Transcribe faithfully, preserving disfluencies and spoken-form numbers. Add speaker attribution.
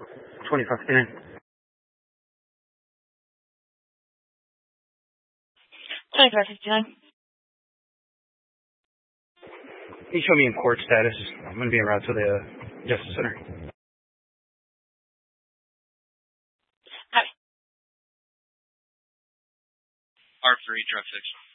Speaker 1: twenty-five fifty-nine.
Speaker 2: twenty-five fifty-nine.
Speaker 1: Can you show me in court status? I'm going to be en route to the Justice Center.
Speaker 2: Hi.
Speaker 3: R three, drug six.